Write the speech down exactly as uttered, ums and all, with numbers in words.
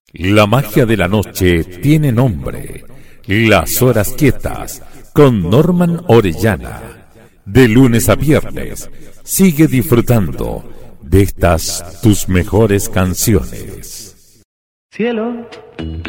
La magia de la noche tiene nombre. Las horas quietas con Norman Orellana. De lunes a viernes, sigue disfrutando de estas tus mejores canciones. Cielo,